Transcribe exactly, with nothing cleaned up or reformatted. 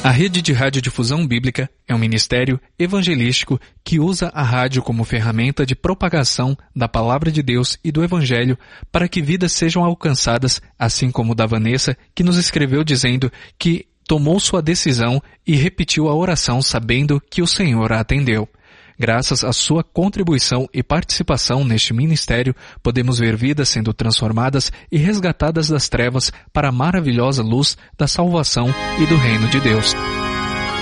A Rede de Radiodifusão Bíblica é um ministério evangelístico que usa a rádio como ferramenta de propagação da Palavra de Deus e do Evangelho para que vidas sejam alcançadas, assim como o da Vanessa, que nos escreveu dizendo que tomou sua decisão e repetiu a oração sabendo que o Senhor a atendeu. Graças à sua contribuição e participação neste ministério, podemos ver vidas sendo transformadas e resgatadas das trevas para a maravilhosa luz da salvação e do reino de Deus.